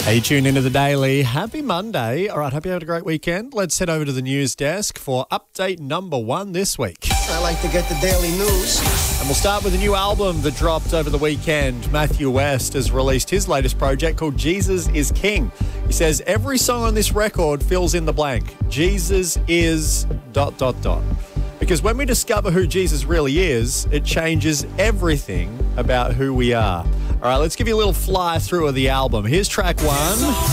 Hey, tune into the Daily. Happy Monday. All right, hope you had a great weekend. Let's head over to the news desk for update number 1 this week. I like to get the daily news. And we'll start with a new album that dropped over the weekend. Matthew West has released his latest project called Jesus is King. He says every song on this record fills in the blank. Jesus is ... Because when we discover who Jesus really is, it changes everything about who we are. All right, let's give you a little fly through of the album. Here's track 1.